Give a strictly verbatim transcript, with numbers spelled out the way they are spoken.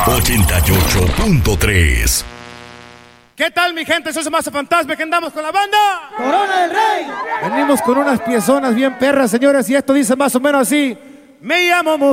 ochenta y ocho punto tres. ¿Qué tal, mi gente? Soy Mazo Fantasma, que andamos con la banda Corona del Rey. Venimos con unas piezonas bien perras, señores, y esto dice más o menos así. Me llamo